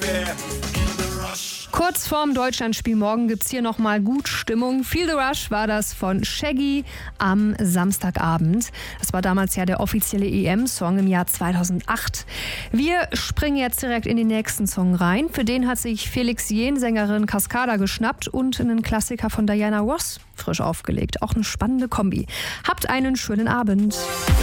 Kurz vorm Deutschlandspiel morgen gibt's hier nochmal gut Stimmung. Feel the Rush war das von Shaggy am Samstagabend. Das war damals ja der offizielle EM-Song im Jahr 2008. Wir springen jetzt direkt in den nächsten Song rein. Für den hat sich Felix Jähn, Sängerin Cascada, geschnappt und einen Klassiker von Diana Ross frisch aufgelegt. Auch eine spannende Kombi. Habt einen schönen Abend.